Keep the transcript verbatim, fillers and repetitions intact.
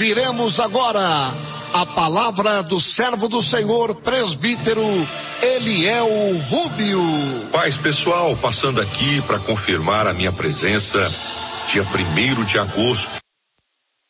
Ouviremos agora a palavra do servo do Senhor, presbítero Eliel Rubio. Paz, pessoal, passando aqui para confirmar a minha presença dia primeiro de agosto